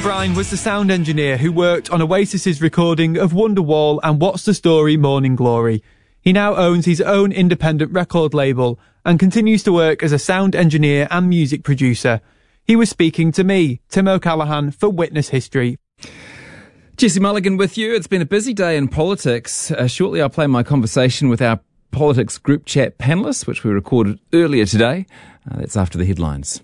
O'Brien was the sound engineer who worked on Oasis's recording of Wonderwall and What's the Story Morning Glory. He now owns his own independent record label and continues to work as a sound engineer and music producer. He was speaking to me, Tim O'Callaghan, for Witness History. Jesse Mulligan with you. It's been a busy day in politics. Shortly I'll play my conversation with our politics group chat panellists, which we recorded earlier today. That's after the headlines.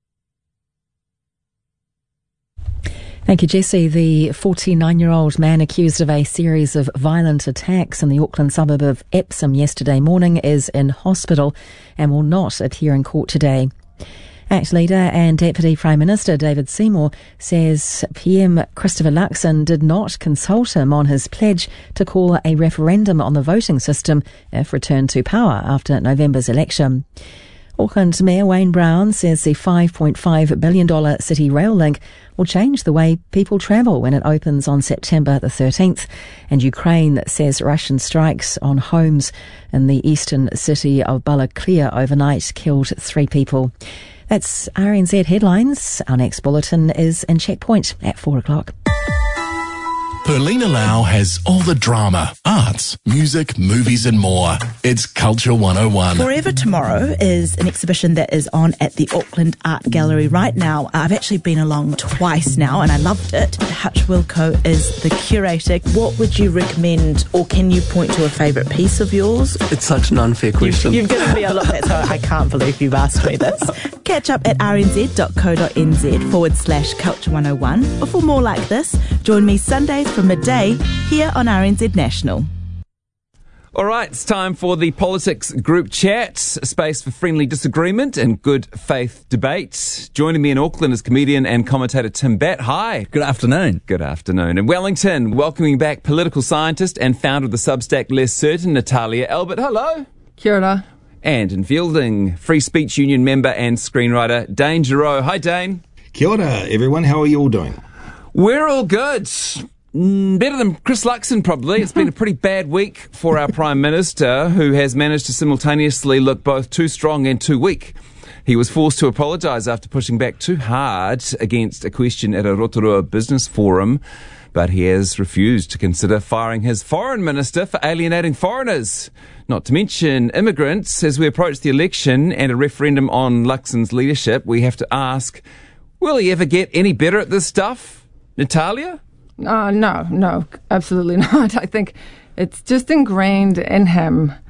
Thank you, Jesse. The 49-year-old man accused of a series of violent attacks in the Auckland suburb of Epsom yesterday morning is in hospital and will not appear in court today. ACT leader and Deputy Prime Minister David Seymour says PM Christopher Luxon did not consult him on his pledge to call a referendum on the voting system if returned to power after November's election. Auckland Mayor Wayne Brown says the $5.5 billion city rail link will change the way people travel when it opens on September the 13th. And Ukraine says Russian strikes on homes in the eastern city of Balaklia overnight killed 3 people. That's RNZ headlines. Our next bulletin is in Checkpoint at 4 o'clock. Perlina Lau has all the drama, arts, music, movies and more. It's Culture 101. Forever Tomorrow is an exhibition that is on at the Auckland Art Gallery right now. I've actually been along twice now and I loved it. Hutch Wilco is the curator. What would you recommend, or can you point to a favourite piece of yours? It's such an unfair question. You've given me a look, that's why I can't believe you've asked me this. Catch up at rnz.co.nz/Culture 101. Or for more like this, join me Sundays from midday here on RNZ National. All right, it's time for the politics group chat, a space for friendly disagreement and good faith debate. Joining me in Auckland is comedian and commentator Tim Batt. Hi. Good afternoon. Good afternoon. In Wellington, welcoming back political scientist and founder of the Substack Less Certain, Natalia Albert. Hello. Kia ora. And in Fielding, Free Speech Union member and screenwriter Dane Giroux. Hi, Dane. Kia ora, everyone. How are you all doing? We're all good. Better than Chris Luxon, probably. It's been a pretty bad week for our Prime Minister, who has managed to simultaneously look both too strong and too weak. He was forced to apologise after pushing back too hard against a question at a Rotorua business forum, but he has refused to consider firing his foreign minister for alienating foreigners. Not to mention immigrants. As we approach the election and a referendum on Luxon's leadership, we have to ask, will he ever get any better at this stuff? Natalia? No, absolutely not. I think it's just ingrained in him